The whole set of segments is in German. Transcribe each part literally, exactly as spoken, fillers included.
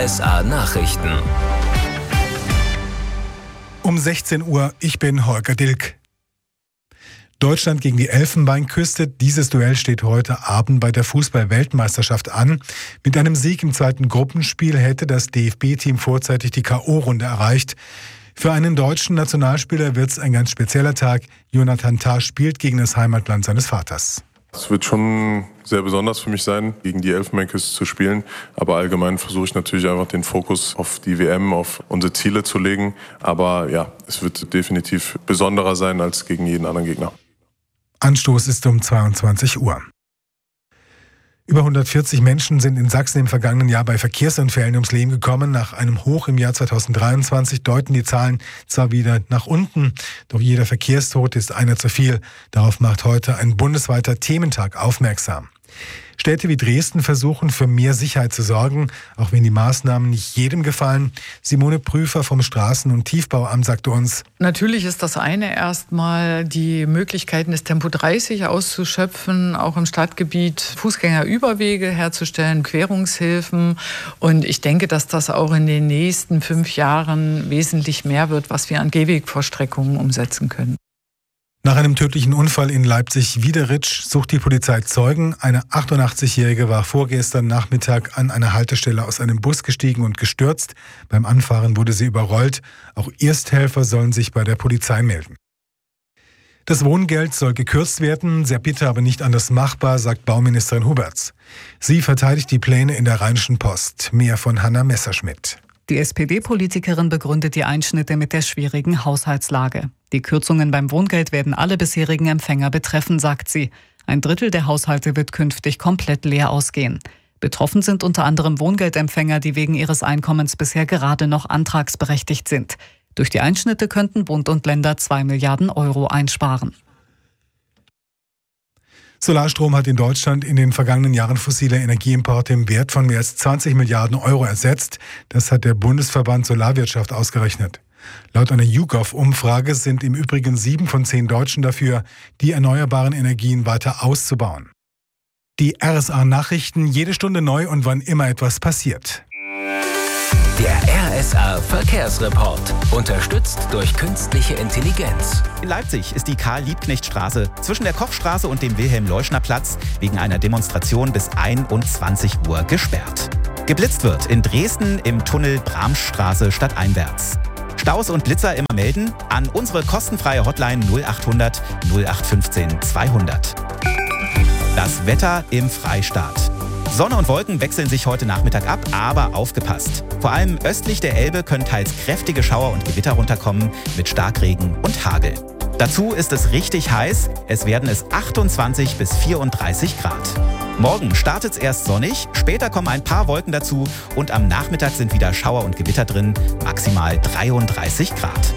S A Nachrichten. Um sechzehn Uhr, ich bin Holger Dilk. Deutschland gegen die Elfenbeinküste. Dieses Duell steht heute Abend bei der Fußball-Weltmeisterschaft an. Mit einem Sieg im zweiten Gruppenspiel hätte das D F B-Team vorzeitig die K O-Runde erreicht. Für einen deutschen Nationalspieler wird es ein ganz spezieller Tag. Jonathan Tah spielt gegen das Heimatland seines Vaters. Es wird schon sehr besonders für mich sein, gegen die Elfenbeinküste zu spielen. Aber allgemein versuche ich natürlich einfach den Fokus auf die W M, auf unsere Ziele zu legen. Aber ja, es wird definitiv besonderer sein als gegen jeden anderen Gegner. Anstoß ist um zweiundzwanzig Uhr. Über hundertvierzig Menschen sind in Sachsen im vergangenen Jahr bei Verkehrsunfällen ums Leben gekommen. Nach einem Hoch im Jahr zweitausenddreiundzwanzig deuten die Zahlen zwar wieder nach unten, doch jeder Verkehrstod ist einer zu viel. Darauf macht heute ein bundesweiter Thementag aufmerksam. Städte wie Dresden versuchen, für mehr Sicherheit zu sorgen, auch wenn die Maßnahmen nicht jedem gefallen. Simone Prüfer vom Straßen- und Tiefbauamt sagte uns: Natürlich ist das eine erstmal die Möglichkeiten des Tempo dreißig auszuschöpfen, auch im Stadtgebiet Fußgängerüberwege herzustellen, Querungshilfen. Und ich denke, dass das auch in den nächsten fünf Jahren wesentlich mehr wird, was wir an Gehwegvorstreckungen umsetzen können. Nach einem tödlichen Unfall in Leipzig-Wiederitsch sucht die Polizei Zeugen. Eine achtundachtzigjährige war vorgestern Nachmittag an einer Haltestelle aus einem Bus gestiegen und gestürzt. Beim Anfahren wurde sie überrollt. Auch Ersthelfer sollen sich bei der Polizei melden. Das Wohngeld soll gekürzt werden, sehr bitter, aber nicht anders machbar, sagt Bauministerin Huberts. Sie verteidigt die Pläne in der Rheinischen Post. Mehr von Hanna Messerschmidt. Die S P D-Politikerin begründet die Einschnitte mit der schwierigen Haushaltslage. Die Kürzungen beim Wohngeld werden alle bisherigen Empfänger betreffen, sagt sie. Ein Drittel der Haushalte wird künftig komplett leer ausgehen. Betroffen sind unter anderem Wohngeldempfänger, die wegen ihres Einkommens bisher gerade noch antragsberechtigt sind. Durch die Einschnitte könnten Bund und Länder zwei Milliarden Euro einsparen. Solarstrom hat in Deutschland in den vergangenen Jahren fossile Energieimporte im Wert von mehr als zwanzig Milliarden Euro ersetzt. Das hat der Bundesverband Solarwirtschaft ausgerechnet. Laut einer YouGov-Umfrage sind im Übrigen sieben von zehn Deutschen dafür, die erneuerbaren Energien weiter auszubauen. Die R S A-Nachrichten jede Stunde neu und wann immer etwas passiert. Der R S A-Verkehrsreport, unterstützt durch künstliche Intelligenz. In Leipzig ist die Karl-Liebknecht-Straße zwischen der Kochstraße und dem Wilhelm-Leuschner-Platz wegen einer Demonstration bis einundzwanzig Uhr gesperrt. Geblitzt wird in Dresden im Tunnel Bramstraße stadteinwärts. Staus und Blitzer immer melden an unsere kostenfreie Hotline null achthundert null acht fünfzehn zweihundert. Das Wetter im Freistaat. Sonne und Wolken wechseln sich heute Nachmittag ab, aber aufgepasst. Vor allem östlich der Elbe können teils kräftige Schauer und Gewitter runterkommen mit Starkregen und Hagel. Dazu ist es richtig heiß, es werden es achtundzwanzig bis vierunddreißig Grad. Morgen startet es erst sonnig, später kommen ein paar Wolken dazu und am Nachmittag sind wieder Schauer und Gewitter drin, maximal dreiunddreißig Grad.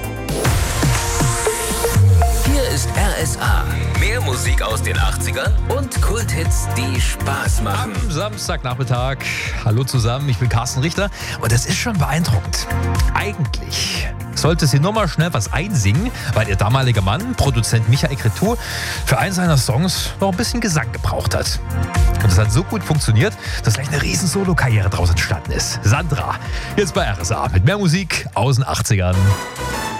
Hier ist R S A. Mehr Musik aus den achtzigern und Kulthits, die Spaß machen. Am Samstagnachmittag. Hallo zusammen, ich bin Carsten Richter und das ist schon beeindruckend. Eigentlich sollte sie nur mal schnell was einsingen, weil ihr damaliger Mann, Produzent Michael Cretu, für einen seiner Songs noch ein bisschen Gesang gebraucht hat. Und es hat so gut funktioniert, dass gleich eine riesen Solo-Karriere draus entstanden ist. Sandra, jetzt bei R S A mit mehr Musik aus den achtzigern.